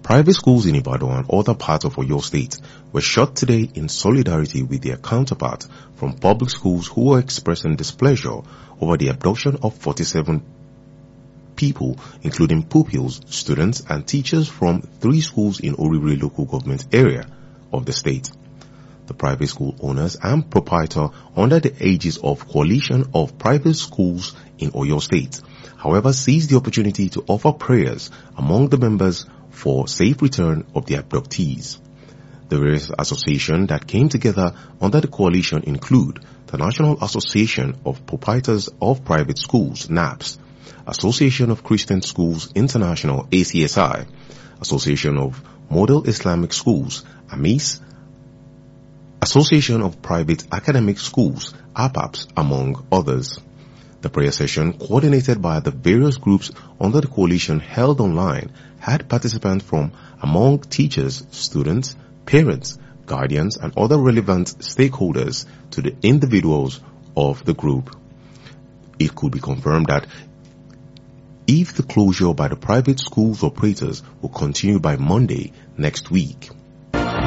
Private schools in Ibadan and other parts of Oyo State were shut today in solidarity with their counterparts from public schools who were expressing displeasure over the abduction of 47 people, including pupils, students, and teachers from 3 schools in Orire local government area of the state. The private school owners and proprietor under the aegis of Coalition of Private Schools in Oyo State, however, seized the opportunity to offer prayers among the members for safe return of the abductees. The various associations that came together under the coalition include the National Association of Proprietors of Private Schools, NAPS, Association of Christian Schools International, ACSI, Association of Model Islamic Schools, AMIS, Association of Private Academic Schools, APAPS, among others. The prayer session, coordinated by the various groups under the coalition held online, had participants from among teachers, students, parents, guardians, and other relevant stakeholders to the individuals of the group. It could be confirmed that if the closure by the private schools operators will continue by Monday next week,